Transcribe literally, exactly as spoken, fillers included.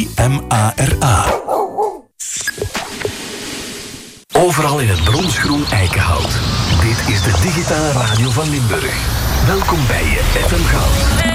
I M A R A. Overal in het bronsgroen eikenhout. Dit is de digitale radio van Limburg. Welkom bij je F M Goud.